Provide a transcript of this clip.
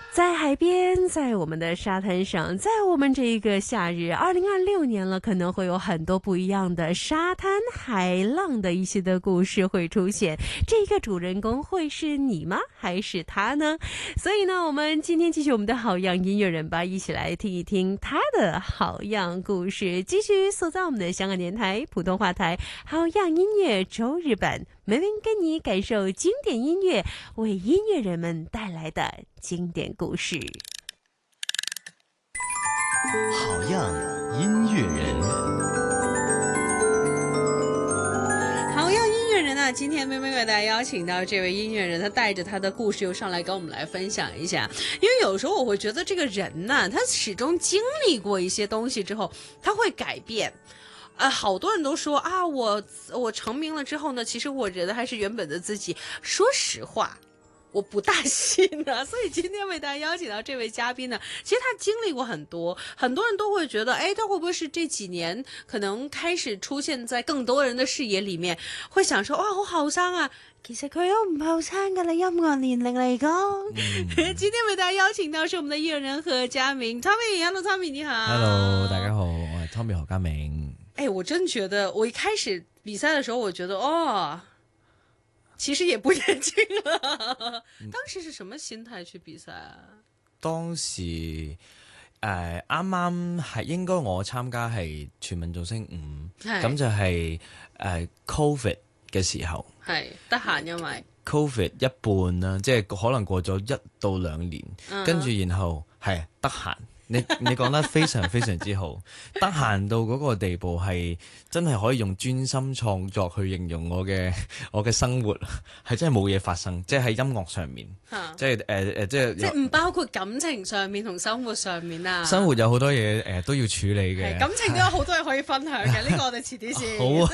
在海边，在我们的沙滩上，在我们这一个夏日，2026年了，可能会有很多不一样的沙滩海浪的一些的故事会出现。这个主人公会是你吗？还是他呢？所以呢，我们今天继续我们的好样音乐人吧，一起来听一听他的好样故事。继续锁在我们的香港电台普通话台好样音乐周日版，每晚跟你感受经典音乐，为音乐人们带来的经典故事。 好样音乐人， 好样音乐人啊！今天妹妹为大家邀请到这位音乐人，他带着他的故事又上来跟我们来分享一下。因为有时候我会觉得这个人呢，他始终经历过一些东西之后，他会改变。好多人都说啊，我成名了之后呢，其实我觉得还是原本的自己。说实话，我不大信啊，所以今天为大家邀请到这位嘉宾呢，其实他经历过很多，很多人都会觉得，哎，他会不会是这几年可能开始出现在更多人的视野里面，会想說哇好後生啊，其實佢都唔後生㗎啦，音樂年齡嚟講。今天為大家邀請到是我們的藝人何嘉明 Tommy，Hello Tommy 你好。 Hello， 大家好，我係 Tommy 何嘉明。 哎，我真覺得我一開始比賽的時候，我覺得哦，其實也不年輕了。當時是什麼心態去比賽啊？ 當時啱啱係應該我參加係全民造星5，咁就係Covid 嘅時候，係得閒因為 Covid 一半啦，即係可能過咗1到2年，跟住然後係得閒。你講得非常非常之好，得閒到嗰個地步係真係可以用專心創作去形容我嘅生活，係真係冇嘢發生，即係喺音樂上面，即係唔包括感情上面同生活上面啊。生活有好多嘢都要處理嘅， 感情都有好多嘢可以分享嘅，呢個我哋遲啲先。 好啊。